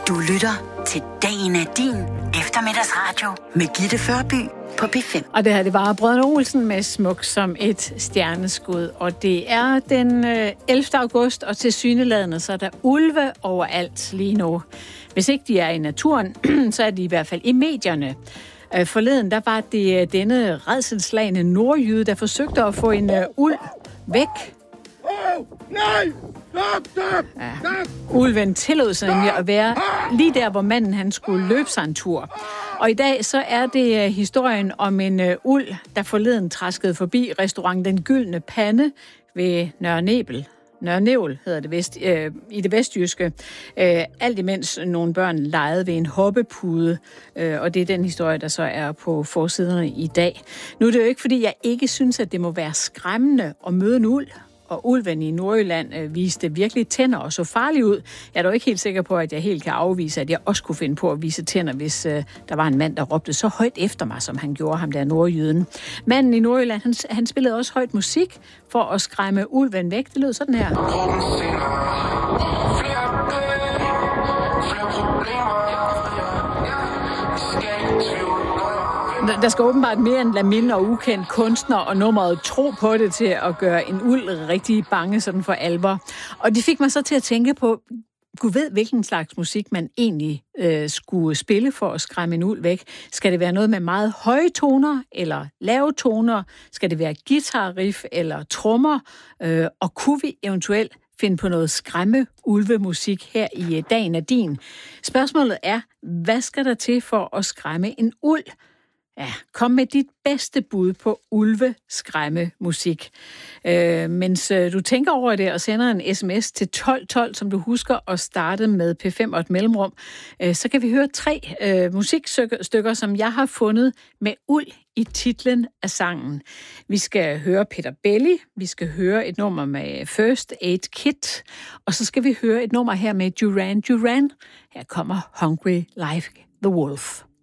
Du lytter til Dagen af din eftermiddagsradio med Gitte Førby på P5. Og det her, det var Brødrene Olsen med Smuk som et stjerneskud. Og det er den 11. august, og til syneladende, så er der ulve overalt lige nu. Hvis ikke de er i naturen, så er de i hvert fald i medierne. Forleden, der var det denne rædselsslagne nordjyde, der forsøgte at få en ulv væk. Nej! Stop! Ja. Ulven tillod sig nemlig at være lige der, hvor manden han skulle løbe sig en tur. Og i dag så er det historien om en ulv, der forleden traskede forbi restaurant Den Gyldne Pande ved Nørre Nævl hedder det vist, i det vestjyske. Alt imens nogle børn legede ved en hoppepude, og det er den historie, der så er på forsiderne i dag. Nu er det jo ikke, fordi jeg ikke synes, at det må være skræmmende at møde en ulv. Og ulven i Nordjylland viste virkelig tænder og så farlig ud. Jeg er dog ikke helt sikker på, at jeg helt kan afvise, at jeg også kunne finde på at vise tænder, hvis der var en mand, der råbte så højt efter mig, som han gjorde ham der nordjyden. Manden i Nordjylland, han spillede også højt musik for at skræmme ulven væk. Det lød sådan her. Der skal åbenbart mere end Lamin og ukendt kunstner og nummeret tro på det til at gøre en ulv rigtig bange sådan for alvor. Og de fik mig så til at tænke på, Gud ved, hvilken slags musik man egentlig skulle spille for at skræmme en ulv væk. Skal det være noget med meget høje toner eller lave toner? Skal det være guitarriff eller trommer? Og kunne vi eventuelt finde på noget skræmme ulvemusik her i Dagen af din? Spørgsmålet er, hvad skal der til for at skræmme en ulv? Ja, kom med dit bedste bud på ulveskræmmemusik. Mens du tænker over det og sender en sms til 1212, som du husker at starte med P5 og et mellemrum, så kan vi høre 3 musikstykker, som jeg har fundet med ulv i titlen af sangen. Vi skal høre Peter Belli, vi skal høre et nummer med First Aid Kit, og så skal vi høre et nummer her med Duran Duran. Her kommer Hungry Like the Wolf.